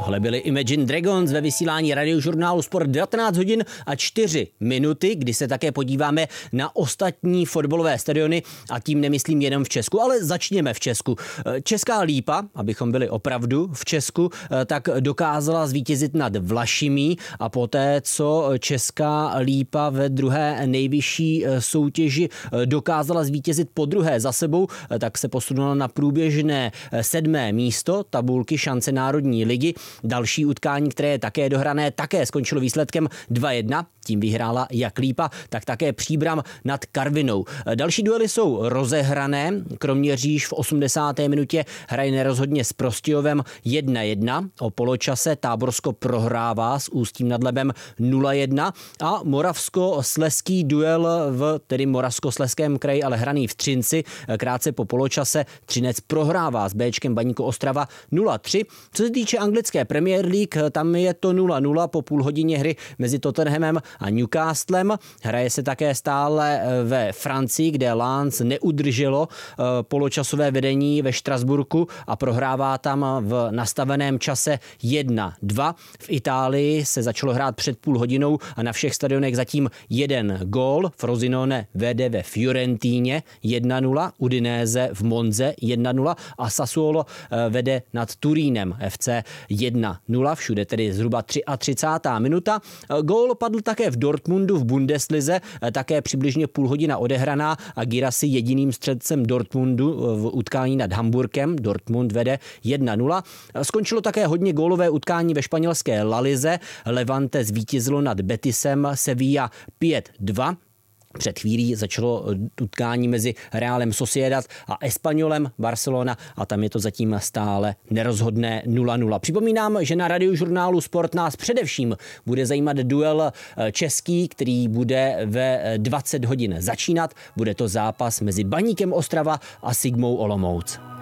Tohle byly Imagine Dragons ve vysílání Radiožurnálu Sport 19 hodin a 4 minuty, kdy se také podíváme na ostatní fotbalové stadiony a tím nemyslím jenom v Česku, ale začněme v Česku. Česká Lípa, abychom byli opravdu v Česku, tak dokázala zvítězit nad Vlašimí a poté, co Česká Lípa ve druhé nejvyšší soutěži dokázala zvítězit podruhé za sebou, tak se posunula na průběžné 7. místo tabulky šance Národní ligy. Další utkání, které je také dohrané, také skončilo výsledkem 2-1. Tím vyhrála jak Lípa, tak také Příbram nad Karvinou. Další duely jsou rozehrané. Kroměříž v 80. minutě hraje nerozhodně s Prostějovem 1-1. O poločase Táborsko prohrává s Ústím nad Labem 0-1 a moravskoslezský duel v tedy Moravskoslezském kraji, ale hraný v Třinci. Krátce po poločase Třinec prohrává s Béčkem Baníku Ostrava 0-3. Co se týče anglické Premier League, tam je to 0-0 po půl hodině hry mezi Tottenhamem a Newcastlem. Hraje se také stále ve Francii, kde Lens neudrželo poločasové vedení ve Štrasburku a prohrává tam v nastaveném čase 1-2. V Itálii se začalo hrát před půl hodinou a na všech stadionech zatím jeden gól. Frosinone vede ve Fiorentíně 1-0, Udinese v Monze 1-0 a Sassuolo vede nad Turínem FC 1-0. Všude tedy zhruba 33. minuta. Gól padl také v Dortmundu v Bundeslize, také přibližně půl hodina odehraná a Girassi jediným střelcem Dortmundu v utkání nad Hamburkem. Dortmund vede 1-0. Skončilo také hodně gólové utkání ve španělské La Lize. Levante zvítězilo nad Betisem, Sevilla 5-2. Před chvílí začalo utkání mezi Realem Sociedad a Espanyolem Barcelona a tam je to zatím stále nerozhodné 0-0. Připomínám, že na Radiožurnálu Sport nás především bude zajímat duel český, který bude ve 20 hodin začínat. Bude to zápas mezi Baníkem Ostrava a Sigmou Olomouc.